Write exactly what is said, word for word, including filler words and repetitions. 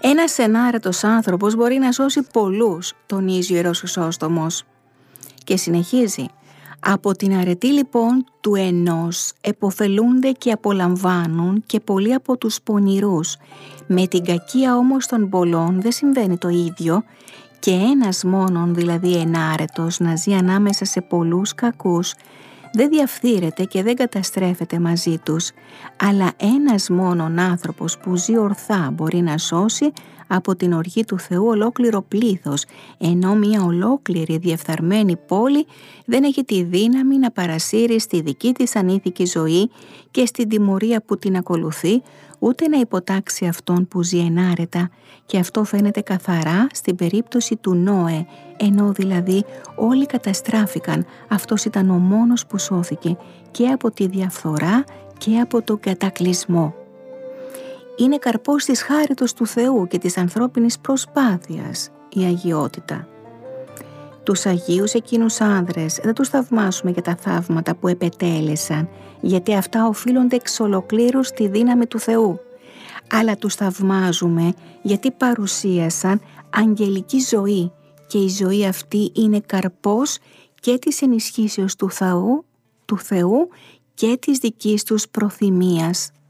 Ένας ενάρετος άνθρωπος μπορεί να σώσει πολλούς, τονίζει ο Ιερός Χρυσόστομος. Και συνεχίζει: από την αρετή λοιπόν του ενός επωφελούνται και απολαμβάνουν και πολλοί από τους πονηρούς. Με την κακία όμως των πολλών δεν συμβαίνει το ίδιο, και ένας μόνον, δηλαδή ενάρετος, να ζει ανάμεσα σε πολλούς κακούς, δεν διαφθείρεται και δεν καταστρέφεται μαζί τους, αλλά ένας μόνον άνθρωπος που ζει ορθά μπορεί να σώσει από την οργή του Θεού ολόκληρο πλήθος, ενώ μια ολόκληρη διεφθαρμένη πόλη δεν έχει τη δύναμη να παρασύρει στη δική της ανήθικη ζωή και στην τιμωρία που την ακολουθεί, ούτε να υποτάξει αυτόν που ζει ενάρετα, και αυτό φαίνεται καθαρά στην περίπτωση του Νόε, ενώ δηλαδή όλοι καταστράφηκαν, αυτός ήταν ο μόνος που σώθηκε και από τη διαφθορά και από τον κατακλυσμό. Είναι καρπός της χάριτος του Θεού και της ανθρώπινης προσπάθειας η αγιότητα. Τους Αγίους εκείνους άνδρες δεν τους θαυμάσουμε για τα θαύματα που επετέλεσαν, γιατί αυτά οφείλονται εξ ολοκλήρου στη δύναμη του Θεού, αλλά τους θαυμάζουμε γιατί παρουσίασαν αγγελική ζωή, και η ζωή αυτή είναι καρπός και της ενισχύσεως του Θεού, του Θεού και της δικής τους προθυμίας.